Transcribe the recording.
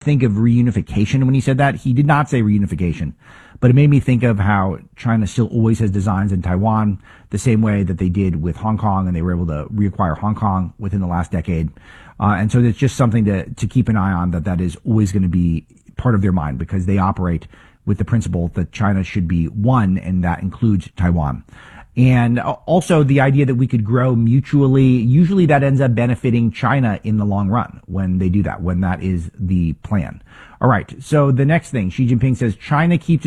think of reunification when he said that. He did not say reunification, but it made me think of how China still always has designs in Taiwan, the same way that they did with Hong Kong, and they were able to reacquire Hong Kong within the last decade. And so it's just something to keep an eye on, that is always going to be part of their mind, because they operate with the principle that China should be one, and that includes Taiwan. And also the idea that we could grow mutually, usually that ends up benefiting China in the long run when they do that, when that is the plan. All right. So the next thing, Xi Jinping says China keeps